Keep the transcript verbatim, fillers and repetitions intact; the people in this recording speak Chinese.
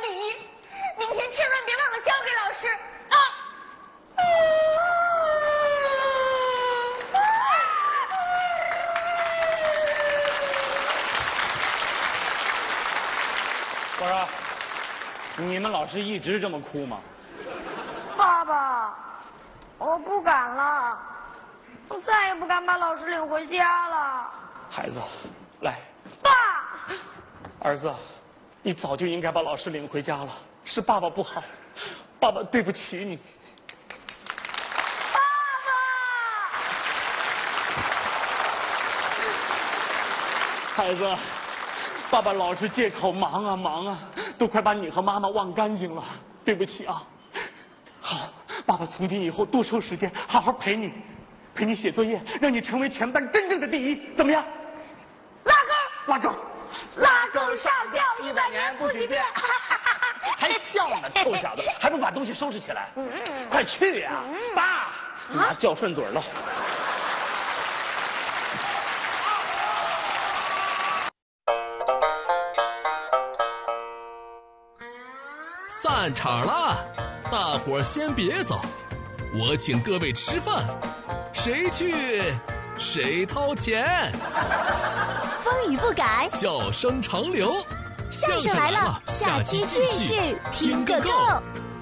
第一，明天千万别忘了交给老师啊！ 我说，你们老师一直这么哭吗？ 爸爸，我不敢了，我再也不敢把老师领回家了。 孩子，来。 爸。 儿子，你早就应该把老师领回家了，是爸爸不好，爸爸对不起你。 爸爸。孩子。爸爸老是借口忙啊忙啊，都快把你和妈妈忘干净了，对不起啊。好，爸爸从今以后多抽时间，好好陪你，陪你写作业，让你成为全班真正的第一，怎么样？ 拉钩， 拉钩， 拉钩上吊一百年不许变。 还笑呢，臭小子，还不把东西收拾起来？快去呀！爸，拿叫顺嘴了。 散场了，大伙儿先别走，我请各位吃饭，谁去谁掏钱。 风雨不改， 笑声长流， 相声来了，下期继续听个够。